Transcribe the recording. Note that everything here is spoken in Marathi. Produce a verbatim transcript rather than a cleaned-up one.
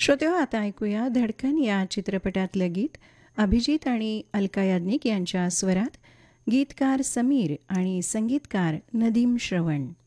श्रोतेहो, आता ऐकूया धडकन या चित्रपटातलं गीत. अभिजित आणि अलका याज्ञिक यांच्या स्वरात, गीतकार समीर आणि संगीतकार नदीम श्रवण.